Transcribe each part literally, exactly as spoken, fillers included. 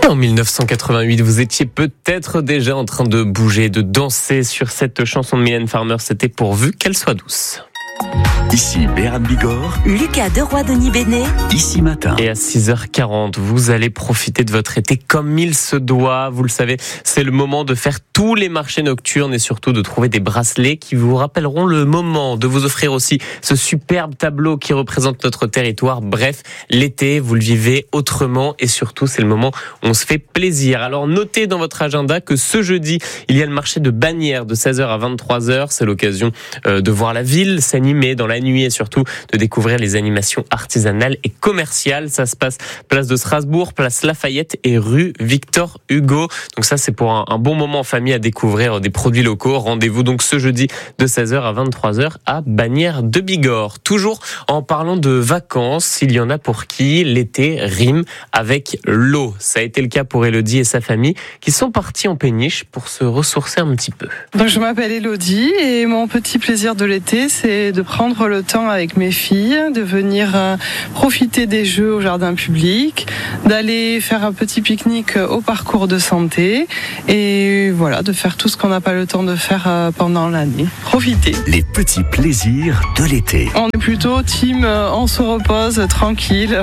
En dix-neuf cent quatre-vingt-huit, vous étiez peut-être déjà en train de bouger, de danser sur cette chanson de Mylène Farmer. C'était pourvu qu'elle soit douce. Ici Béarn Bigorre, Lucas Deroy-Denis Bénet, Ici Matin. Et à six heures quarante, vous allez profiter de votre été comme il se doit. Vous le savez, c'est le moment de faire tous les marchés nocturnes et surtout de trouver des bracelets qui vous rappelleront le moment, de vous offrir aussi ce superbe tableau qui représente notre territoire. Bref, l'été, vous le vivez autrement et surtout, c'est le moment où on se fait plaisir. Alors notez dans votre agenda que ce jeudi, il y a le marché de Bagnères de seize heures à vingt-trois heures. C'est l'occasion de voir la ville s'animer dans la nuit et surtout de découvrir les animations artisanales et commerciales. Ça se passe place de Strasbourg, place Lafayette et rue Victor Hugo. Donc ça, c'est pour un, un bon moment en famille à découvrir des produits locaux. Rendez-vous donc ce jeudi de seize heures à vingt-trois heures à Bagnères de Bigorre. Toujours en parlant de vacances, il y en a pour qui l'été rime avec l'eau. Ça a été le cas pour Elodie et sa famille qui sont partis en péniche pour se ressourcer un petit peu. Donc je m'appelle Elodie et mon petit plaisir de l'été, c'est de prendre le temps avec mes filles, de venir profiter des jeux au jardin public, d'aller faire un petit pique-nique au parcours de santé et voilà, de faire tout ce qu'on n'a pas le temps de faire pendant l'année. Profiter. Les petits plaisirs de l'été. On est plutôt team, on se repose tranquille,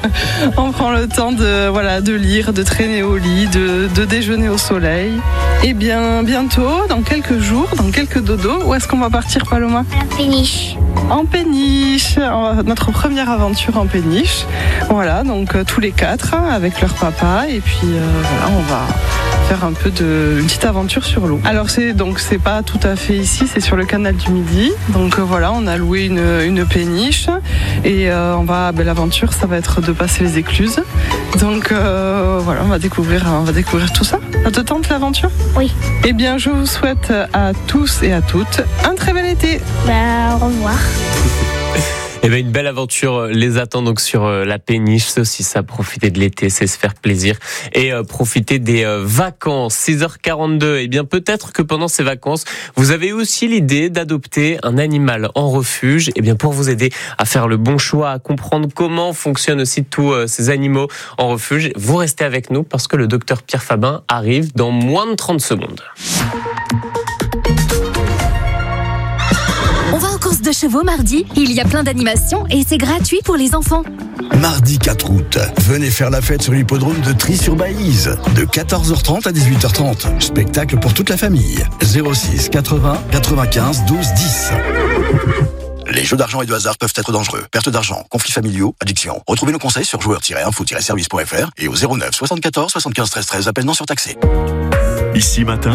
on prend le temps de, voilà, de lire, de traîner au lit, de, de déjeuner au soleil. Et bien bientôt, dans quelques jours, dans quelques dodos, où est-ce qu'on va partir, Paloma ? À la péniche. En péniche, notre première aventure en péniche. Voilà, donc euh, tous les quatre avec leur papa et puis euh, voilà, on va faire un peu de une petite aventure sur l'eau. Alors c'est donc c'est pas tout à fait ici, c'est sur le canal du Midi. Donc euh, voilà, on a loué une, une péniche et euh, on va ben, l'aventure, ça va être de passer les écluses. Donc euh, voilà, on va découvrir on va découvrir tout ça. Ça te tente l'aventure ? Oui. Eh bien, je vous souhaite à tous et à toutes un très bel été. Bah, au revoir. Eh bien, une belle aventure les attend donc sur la péniche. C'est aussi ça, profiter de l'été, c'est se faire plaisir et euh, profiter des euh, vacances. six heures quarante-deux. Eh bien, peut-être que pendant ces vacances, vous avez aussi l'idée d'adopter un animal en refuge. Eh bien, pour vous aider à faire le bon choix, à comprendre comment fonctionnent aussi tous euh, ces animaux en refuge, vous restez avec nous parce que le docteur Pierre Fabin arrive dans moins de trente secondes. On va aux courses de chevaux mardi, il y a plein d'animations et c'est gratuit pour les enfants. Mardi quatre août, venez faire la fête sur l'hippodrome de Trie-sur-Baïse, de quatorze heures trente à dix-huit heures trente. Spectacle pour toute la famille. zéro six quatre-vingts quatre-vingt-quinze douze dix. Les jeux d'argent et de hasard peuvent être dangereux. Perte d'argent, conflits familiaux, addiction. Retrouvez nos conseils sur joueurs tiret info tiret service point f r et au zéro neuf soixante-quatorze soixante-quinze treize treize, appel non surtaxé. Ici Matin,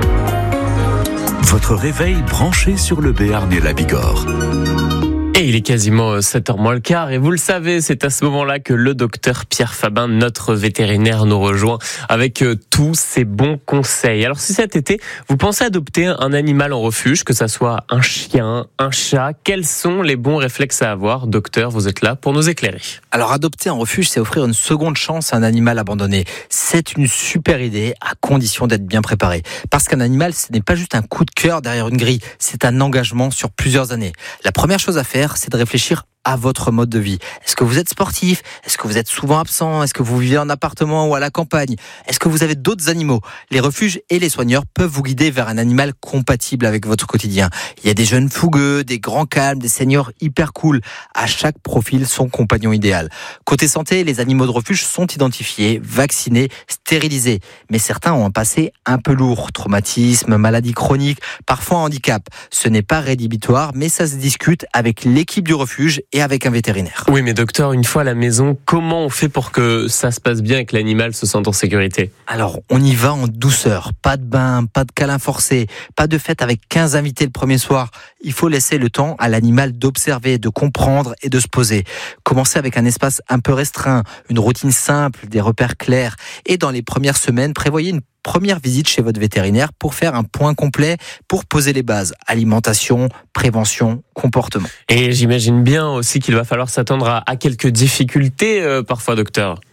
votre réveil branché sur le Béarn et la Bigorre. Et il est quasiment sept heures moins le quart et vous le savez, c'est à ce moment-là que le docteur Pierre Fabin, notre vétérinaire, nous rejoint avec tous ses bons conseils. Alors si cet été, vous pensez adopter un animal en refuge, que ça soit un chien, un chat, quels sont les bons réflexes à avoir ? Docteur, vous êtes là pour nous éclairer. Alors adopter en refuge, c'est offrir une seconde chance à un animal abandonné. C'est une super idée à condition d'être bien préparé. Parce qu'un animal, ce n'est pas juste un coup de cœur derrière une grille, c'est un engagement sur plusieurs années. La première chose à faire, c'est de réfléchir à votre mode de vie. Est-ce que vous êtes sportif ? Est-ce que vous êtes souvent absent ? Est-ce que vous vivez en appartement ou à la campagne ? Est-ce que vous avez d'autres animaux ? Les refuges et les soigneurs peuvent vous guider vers un animal compatible avec votre quotidien. Il y a des jeunes fougueux, des grands calmes, des seniors hyper cool. À chaque profil, son compagnon idéal. Côté santé, les animaux de refuge sont identifiés, vaccinés, stérilisés. Mais certains ont un passé un peu lourd. Traumatisme, maladie chronique, parfois handicap. Ce n'est pas rédhibitoire, mais ça se discute avec l'équipe du refuge et avec un vétérinaire. Oui, mais docteur, une fois à la maison, comment on fait pour que ça se passe bien et que l'animal se sente en sécurité ? Alors, on y va en douceur. Pas de bain, pas de câlin forcé, pas de fête avec quinze invités le premier soir. Il faut laisser le temps à l'animal d'observer, de comprendre et de se poser. Commencez avec un espace un peu restreint, une routine simple, des repères clairs. Et dans les premières semaines, prévoyez une première visite chez votre vétérinaire pour faire un point complet, pour poser les bases. Alimentation, prévention, comportement. Et j'imagine bien aussi qu'il va falloir s'attendre à, à quelques difficultés euh, parfois, docteur.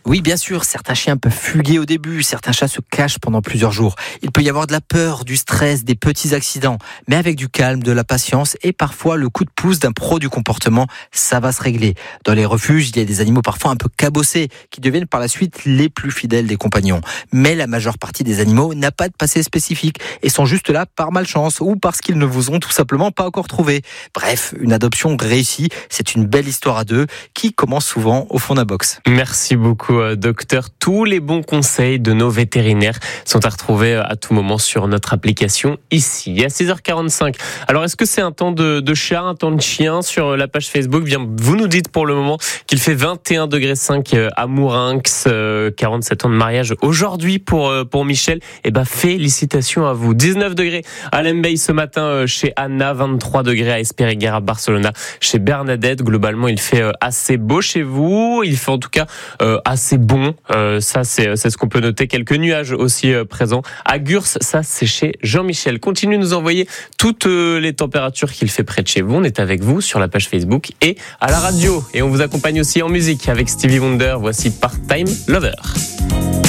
Oui, bien sûr, certains chiens peuvent fuguer au début, certains chats se cachent pendant plusieurs jours. Il peut y avoir de la peur, du stress, des petits accidents, mais avec du calme, de la patience et parfois le coup de pouce d'un pro du comportement, ça va se régler. Dans les refuges, il y a des animaux parfois un peu cabossés qui deviennent par la suite les plus fidèles des compagnons. Mais la majeure partie des animaux n'a pas de passé spécifique et sont juste là par malchance ou parce qu'ils ne vous ont tout simplement pas encore trouvé. Bref, une adoption réussie, c'est une belle histoire à deux qui commence souvent au fond d'un box. Merci beaucoup, docteur. Tous les bons conseils de nos vétérinaires sont à retrouver à tout moment sur notre application ici. À six heures quarante-cinq. Alors, est-ce que c'est un temps de, de chat, un temps de chien sur la page Facebook? Bien, vous nous dites pour le moment qu'il fait vingt et un degrés cinq à Mourinx, quarante-sept ans de mariage aujourd'hui pour, pour Michel. Eh ben, félicitations à vous. dix-neuf degrés à Lembey ce matin chez Anna, vingt-trois degrés à Esperiguer à Barcelona chez Bernadette. Globalement, il fait assez beau chez vous. Il fait en tout cas euh, assez bon. Euh, ça, c'est, c'est ce qu'on peut noter. Quelques nuages aussi euh, présents. À Gurs, ça, c'est chez Jean-Michel. Continuez de nous envoyer toutes euh, les températures qu'il fait près de chez vous. On est avec vous sur la page Facebook et à la radio. Et on vous accompagne aussi en musique avec Stevie Wonder. Voici Part-Time Lover.